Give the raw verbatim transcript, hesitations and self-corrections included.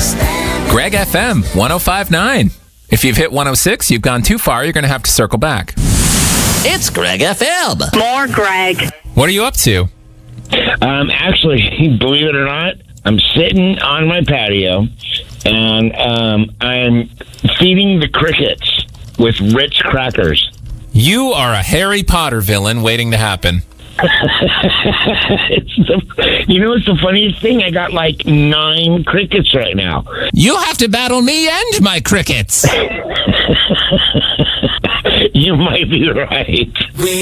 Greg F M, one oh five point nine. If you've hit one oh six, you've gone too far. You're going to have to circle back. It's Greg F M. More Greg. What are you up to? Um, actually, believe it or not, I'm sitting on my patio, and um, I'm feeding the crickets with Ritz crackers. You are a Harry Potter villain waiting to happen. It's the, you know, it's the funniest thing. I got like nine crickets right now. You have to battle me and my crickets. You might be right.